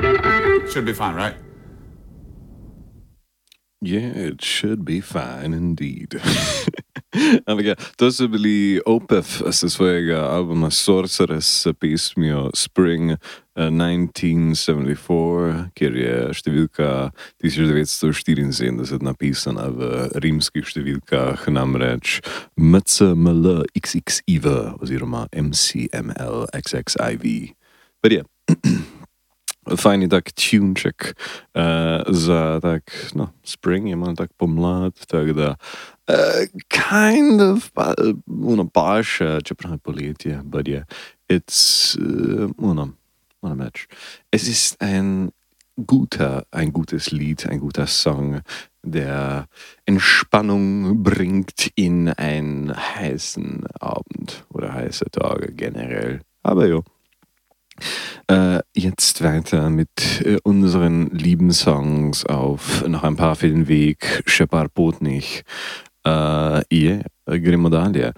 Should be fine, right? Yeah, it should be fine indeed. Ampak ja, to so bili Opeth sa svojega albuma Sorceress s pesmijo Spring 1974, kjer je številka 1974 napisana v rimskih številkah, namreč MCMLXXIV oziroma MCMLXXIV. But yeah. Fajni tak tunček za tak, no, spring je malo tak pomlad, tako da kind of paše, čeprav je poletje, but yeah, it's, moram reči, es ist ein gutes Lied, ein guter Song, der Entspannung bringt in einen heißen Abend oder heiße Tage generell, aber jo. Jetzt weiter mit unseren lieben Songs auf noch ein paar für den Weg. Shepard Potnih. Gremo dalje.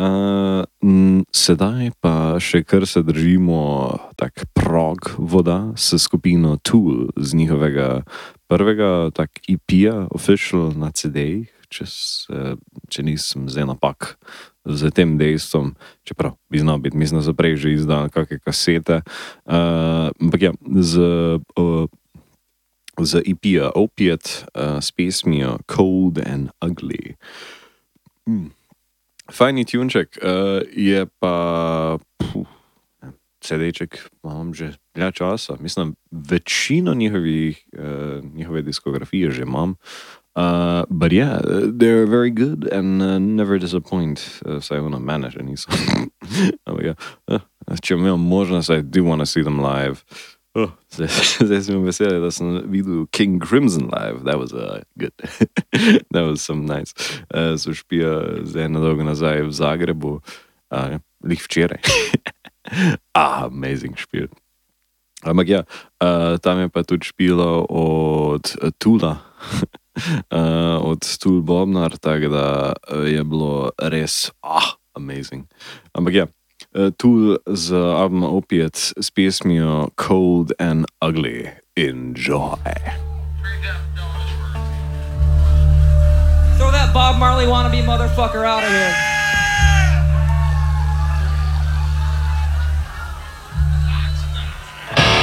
Sedaj pa še kar se držimo tak prog voda s skupino Tool z njihovega prvega tak EP-ja, official na CD-jih, če nisem zdaj napak z tem dejstvom, čeprav bi znal biti, mislim, da so prej že izdali kakšne kasete, ampak ja, z EP-ja Opiate s pesmijo Cold and Ugly. Fajni tunček, je pa CD-ček imam že dlje časa, mislim, večino njihove diskografije že imam. But yeah, they're very good and never disappoint. Saj ono mene že niso. Če imam možnost, I do want to see them live. Zdaj sem vesel, da sem videl King Crimson live. That was good. That was some nice. So špija zdaj nedolgo nazaj v Zagrebu. Lih včeraj. Amazing špil. Ampak ja, tam je pa tudi špilo od Tula. Od Tool Bobnar, tako da je bilo res amazing. Ampak ja, Tool z albuma Opiate s pesmijo Cold and Ugly. Enjoy. Throw that Bob Marley wannabe motherfucker out of here.